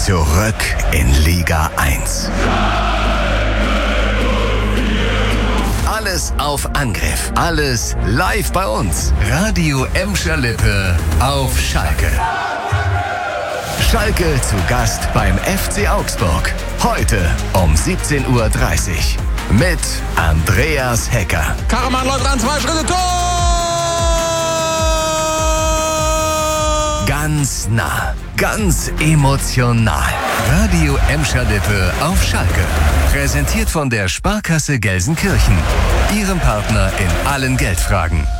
Zurück in Liga 1. Alles auf Angriff. Alles live bei uns. Radio Emscher Lippe auf Schalke. Schalke zu Gast beim FC Augsburg. Heute um 17:30 Uhr. Mit Andreas Hecker. Karaman läuft ran, 2 Schritte, Tor! Ganz nah, ganz emotional. Radio Emscher Lippe auf Schalke. Präsentiert von der Sparkasse Gelsenkirchen. Ihrem Partner in allen Geldfragen.